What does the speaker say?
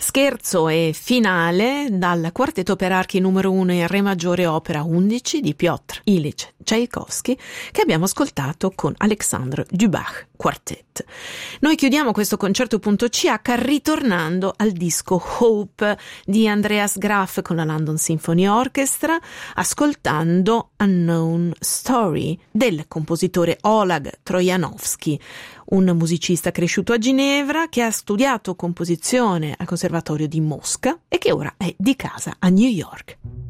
Scherzo e finale dal quartetto per archi numero 1 in re maggiore opera 11 di Piotr Ilyich Tchaikovsky, che abbiamo ascoltato con Alexandre Dubach Quartet. Noi chiudiamo questo concerto.ch ritornando al disco Hope di Andreas Graff con la London Symphony Orchestra, ascoltando Unknown Story del compositore Oleg Trojanovsky, un musicista cresciuto a Ginevra che ha studiato composizione al Conservatorio di Mosca e che ora è di casa a New York.